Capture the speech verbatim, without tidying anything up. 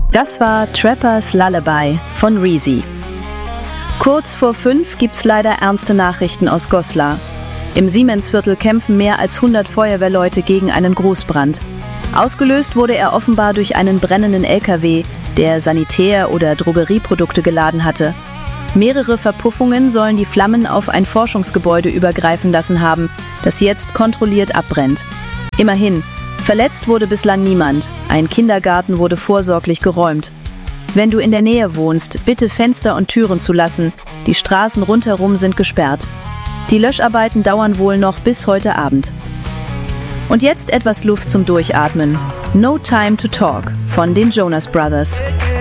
Das war Trappers Lullaby von Reezy. Kurz vor fünf gibt's leider ernste Nachrichten aus Goslar. Im Siemensviertel kämpfen mehr als hundert Feuerwehrleute gegen einen Großbrand. Ausgelöst wurde er offenbar durch einen brennenden L K W, der Sanitär- oder Drogerieprodukte geladen hatte. Mehrere Verpuffungen sollen die Flammen auf ein Forschungsgebäude übergreifen lassen haben, das jetzt kontrolliert abbrennt. Immerhin, verletzt wurde bislang niemand. Ein Kindergarten wurde vorsorglich geräumt. Wenn du in der Nähe wohnst, bitte Fenster und Türen zulassen. Die Straßen rundherum sind gesperrt. Die Löscharbeiten dauern wohl noch bis heute Abend. Und jetzt etwas Luft zum Durchatmen. No Time to Talk von den Jonas Brothers.